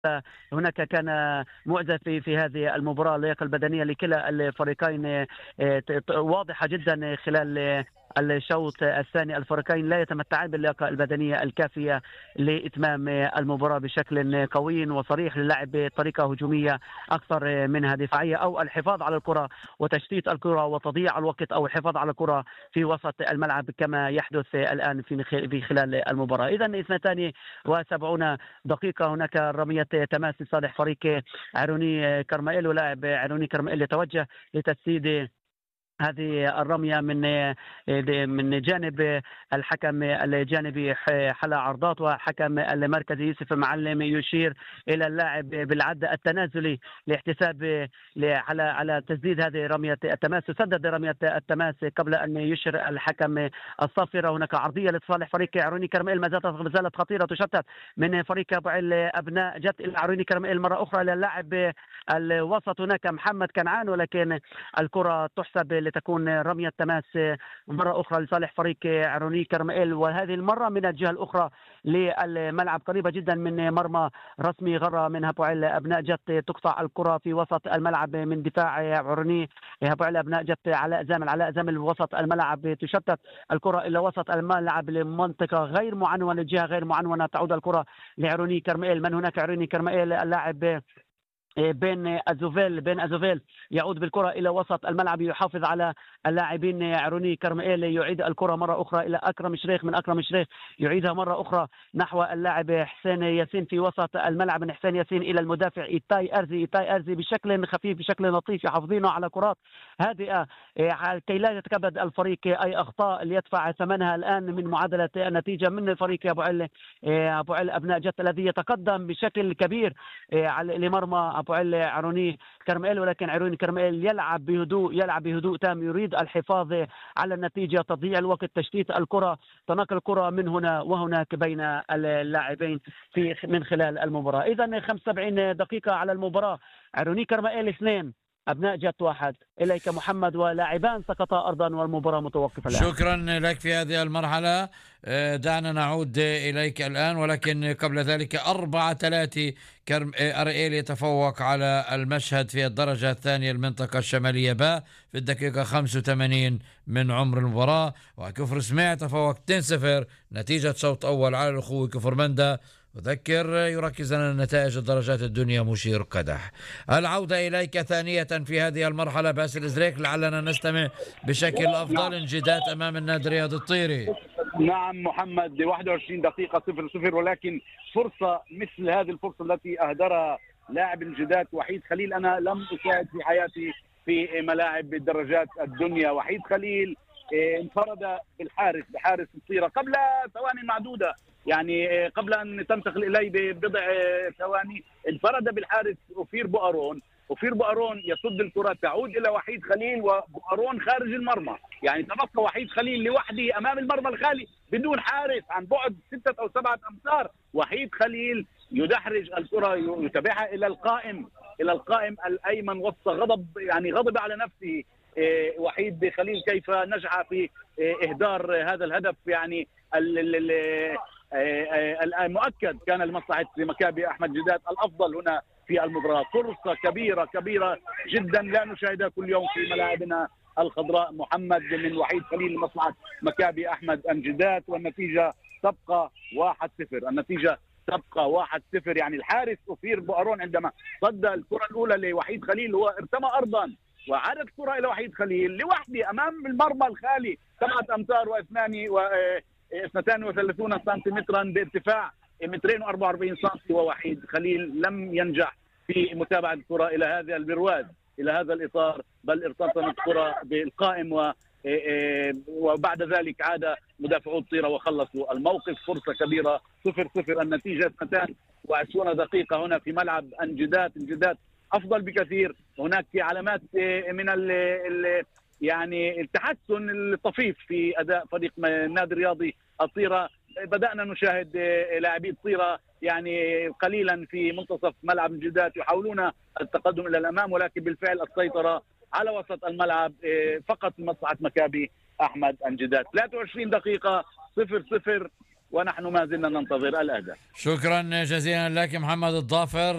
هناك كان مؤذى في هذه المباراة. اللياقة البدنية لكلا الفريقين واضحة جدا خلال الشوط الثاني. الفريقين لا يتمتعان باللياقة البدنية الكافية لإتمام المباراة بشكل قوي وصريح، للعب بطريقة هجومية أكثر منها دفاعية، أو الحفاظ على الكرة وتشتيت الكرة وتضييع الوقت، أو الحفاظ على الكرة في وسط الملعب كما يحدث الآن في خلال المباراة. إذا 72 دقيقة، هناك رمية تماس لصالح فريق عيروني كرمائيل، ولاعب عيروني كرمائيل يتوجه لتسديد هذه الرمية من جانب الحكم الجانبي حلا عرضات، وحكم المركزي يوسف معلم يشير إلى اللاعب بالعد التنازلي لاحتساب على تسديد هذه رمية التماس. تسدد رمية التماس قبل أن يشير الحكم الصافرة. هناك عرضية لصالح فريق عيروني كرمائيل، ما زالت خطيرة، تشتت من فريق أبو عيل أبناء جت إلى عيروني كرمائيل مرة أخرى للاعب الوسط هناك محمد كنعان، ولكن الكرة تحسب لتكون رمية تماس مرة أخرى لصالح فريق عيروني كرمائيل، وهذه المرة من الجهة الأخرى للملعب قريبة جدا من مرمى رسمي غرة من أبو عيل أبناء جت. تقطع الكرة في وسط الملعب من دفاع عيروني أبو عيل أبناء جت. علاء زامل وسط الملعب، تشتت الكرة إلى وسط الملعب لمنطقة غير معنونة، جهة غير معنونة، تعود الكرة لعيروني كرمائيل. من هناك عيروني كرمائيل اللاعب بين أزوفيل يعود بالكرة إلى وسط الملعب، يحافظ على اللاعبين عيروني كرمائيل، يعيد الكرة مرة أخرى إلى أكرم شريخ، من أكرم شريخ يعيدها مرة أخرى نحو اللاعب حسين ياسين في وسط الملعب، من حسين ياسين إلى المدافع إيتاي أرزي بشكل خفيف بشكل لطيف، يحافظينه على كرات هادئة كي لا يتكبد الفريق أي أخطاء ليدفع ثمنها الآن من معادلة النتيجة من فريق أبو عيل أبناء جت الذي يتقدم بشكل كبير لمرمى أبو عيل عيروني كرمائيل، ولكن عيروني كرمائيل يلعب بهدوء تام، يريد الحفاظ على النتيجة، تضييع الوقت، تشتيت الكرة، تناقل الكرة من هنا وهناك بين اللاعبين من خلال المباراة. إذا 75 دقيقة على المباراة، عيروني كرمائيل 2 أبناء جت 1. إليك محمد، ولاعبان سقطا أرضا والمباراة متوقفة الآن. شكرا لك في هذه المرحلة. دعنا نعود إليك الآن، ولكن قبل ذلك 4-3 أرئيل يتفوق على المشهد في الدرجة الثانية المنطقة الشمالية باء في الدقيقة 85 من عمر المباراة، وكفر سميع تفوق 2-0 نتيجة شوط أول على الأخوة كفر مندا. أذكر يركز لنا نتائج الدرجات الدنيا مشير قدح. العودة إليك ثانية في هذه المرحلة باسل زريك، لعلنا نستمع بشكل أفضل. انجدات أمام النادي الرياضي الطيري. نعم محمد، 21 دقيقة 0-0، ولكن فرصة مثل هذه الفرصة التي أهدرها لاعب انجدات وحيد خليل. أنا لم أشاهد في حياتي في ملاعب الدرجات الدنيا. وحيد خليل انفرد بحارس الطيرة قبل ثواني معدودة، يعني قبل أن تنتقل إليه ببضع ثواني انفرد بالحارس أوفير بؤرون يصد الكرة، تعود إلى وحيد خليل، وبؤرون خارج المرمى، يعني تبقى وحيد خليل لوحده أمام المرمى الخالي بدون حارس عن بعد 6 أو 7 أمتار. وحيد خليل يدحرج الكرة، يتابعها إلى القائم الأيمن وسط غضب على نفسه وحيد خليل كيف نجح في إهدار هذا الهدف. يعني المؤكد كان لمصلحة مكابي أحمد جدات الأفضل هنا في المباراة. فرصة كبيرة جدا لا نشاهدها كل يوم في ملاعبنا الخضراء محمد من وحيد خليل لمصلحة مكابي أحمد أنجدات، والنتيجة تبقى 1-0. يعني الحارس أوفير بؤرون عندما صد الكرة الأولى لوحيد خليل هو ارتمى أرضا وعادت الكرة إلى وحيد خليل لوحده أمام المرمى الخالي 7 أمتار و32 سنتيمترا بارتفاع 244 سم، ووحيد خليل لم ينجح في متابعة الكرة إلى هذا البرواز، إلى هذا الإطار، بل ارتطمت الكرة بالقائم وبعد ذلك عاد مدافعو الطيرة وخلصوا الموقف. فرصة كبيرة 0-0 النتيجة. 22 دقيقة هنا في ملعب انجدات أفضل بكثير. هناك علامات من يعني التحسن الطفيف في أداء فريق النادي الرياضي الطيرة. بدأنا نشاهد لاعبي الطيرة يعني قليلا في منتصف ملعب انجدات يحاولون التقدم إلى الأمام، ولكن بالفعل السيطرة على وسط الملعب فقط لمصلحة مكابي أحمد انجدات. 23 دقيقة 0-0 ونحن ما زلنا ننتظر الأهداف. شكرا جزيلا لك محمد الضافر.